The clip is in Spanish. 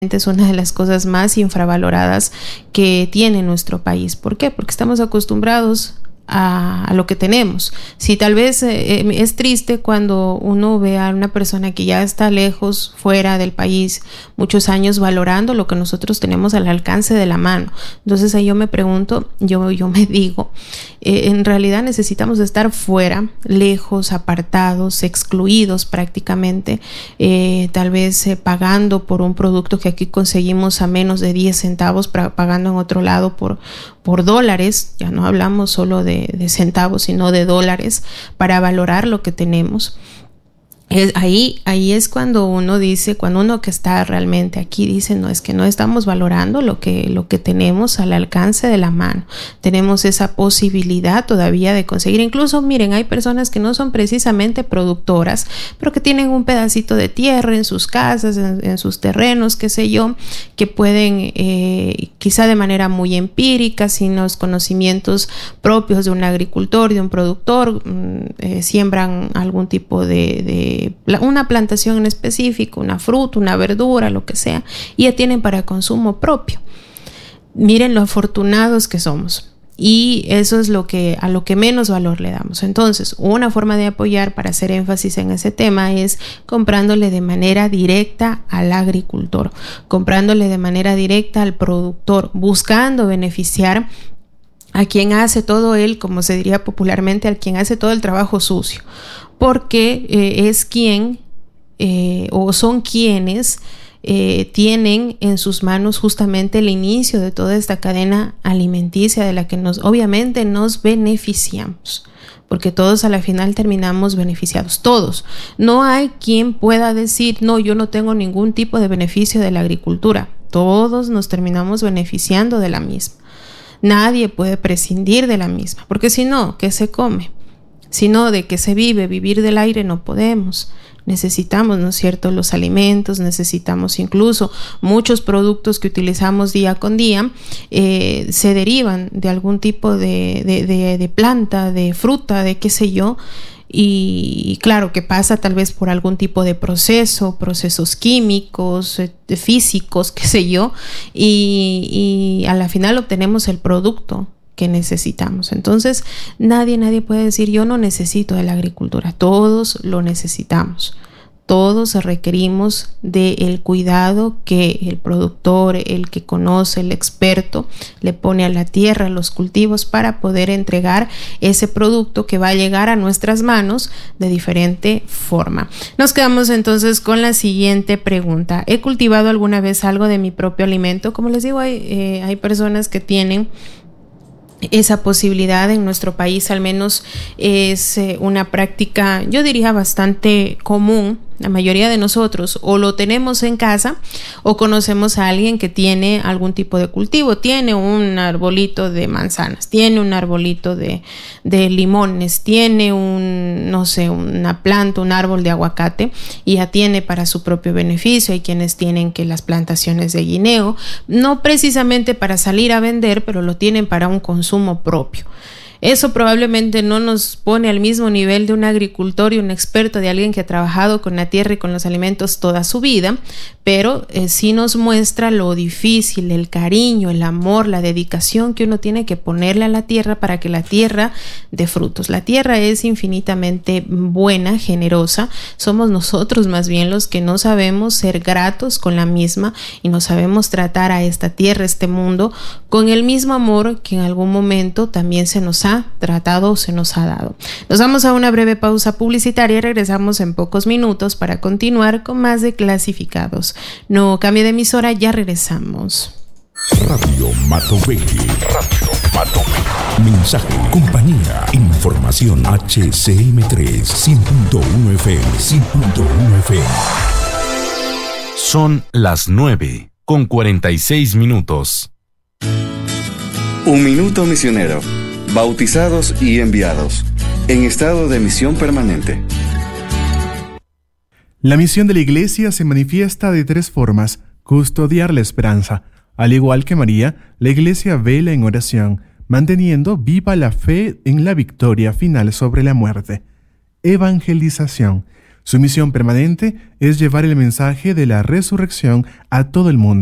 es una de las cosas más infravaloradas que tiene nuestro país. ¿Por qué? Porque estamos acostumbrados a lo que tenemos. Si tal vez es triste cuando uno ve a una persona que ya está lejos, fuera del país, muchos años valorando lo que nosotros tenemos al alcance de la mano. Entonces ahí yo me pregunto, yo me digo, en realidad necesitamos estar fuera, lejos, apartados, excluidos prácticamente, tal vez pagando por un producto que aquí conseguimos a menos de 10 centavos, pagando en otro lado por dólares. Ya no hablamos solo de centavos, sino de dólares, para valorar lo que tenemos. Ahí es cuando uno dice, cuando uno que está realmente aquí dice, no, es que no estamos valorando lo que tenemos al alcance de la mano. Tenemos esa posibilidad todavía de conseguir. Incluso, miren, hay personas que no son precisamente productoras, pero que tienen un pedacito de tierra en sus casas, en sus terrenos, qué sé yo, que pueden, quizá de manera muy empírica, sin los conocimientos propios de un agricultor, de un productor, siembran algún tipo de una plantación en específico, una fruta, una verdura, lo que sea, y ya tienen para consumo propio. Miren lo afortunados que somos, y eso es a lo que menos valor le damos. Entonces, una forma de apoyar, para hacer énfasis en ese tema, es comprándole de manera directa al agricultor, comprándole de manera directa al productor, buscando beneficiar a quien hace todo como se diría popularmente, al quien hace todo el trabajo sucio, porque es quien o son quienes tienen en sus manos justamente el inicio de toda esta cadena alimenticia de la que obviamente nos beneficiamos, porque todos a la final terminamos beneficiados, todos. No hay quien pueda decir, no, yo no tengo ningún tipo de beneficio de la agricultura. Todos nos terminamos beneficiando de la misma. Nadie puede prescindir de la misma, porque si no, ¿qué se come? Si no, ¿de qué se vive? Vivir del aire no podemos. Necesitamos, ¿no es cierto?, los alimentos, necesitamos incluso muchos productos que utilizamos día con día, se derivan de algún tipo de planta, de fruta, de qué sé yo. Y claro que pasa tal vez por algún tipo de procesos químicos, físicos, qué sé yo, y a la final obtenemos el producto que necesitamos. Entonces nadie puede decir yo no necesito de la agricultura. Todos lo necesitamos. Todos requerimos del cuidado que el productor, el que conoce, el experto, le pone a la tierra, a los cultivos, para poder entregar ese producto que va a llegar a nuestras manos de diferente forma. Nos quedamos entonces con la siguiente pregunta. ¿He cultivado alguna vez algo de mi propio alimento? Como les digo, hay personas que tienen esa posibilidad. En nuestro país al menos es una práctica, yo diría, bastante común. La mayoría de nosotros o lo tenemos en casa o conocemos a alguien que tiene algún tipo de cultivo, tiene un arbolito de manzanas, tiene un arbolito de limones, tiene una planta, un árbol de aguacate, y ya tiene para su propio beneficio. Hay quienes tienen que las plantaciones de guineo, no precisamente para salir a vender, pero lo tienen para un consumo propio. Eso probablemente no nos pone al mismo nivel de un agricultor y un experto, de alguien que ha trabajado con la tierra y con los alimentos toda su vida, pero sí nos muestra lo difícil, el cariño, el amor, la dedicación que uno tiene que ponerle a la tierra para que la tierra dé frutos. La tierra es infinitamente buena, generosa. Somos nosotros más bien los que no sabemos ser gratos con la misma y no sabemos tratar a esta tierra, este mundo, con el mismo amor que en algún momento también se nos ha tratado o se nos ha dado. Nos vamos a una breve pausa publicitaria y regresamos en pocos minutos para continuar con más de Clasificados. No cambie de emisora, ya regresamos. Radio Mato Verde. Mensaje, compañía, información. HCM3 100.1 FM. 100.1 FM. Son las 9:46. Un minuto misionero. Bautizados y enviados, en estado de misión permanente. La misión de la Iglesia se manifiesta de tres formas: custodiar la esperanza. Al igual que María, la Iglesia vela en oración, manteniendo viva la fe en la victoria final sobre la muerte. Evangelización. Su misión permanente es llevar el mensaje de la resurrección a todo el mundo.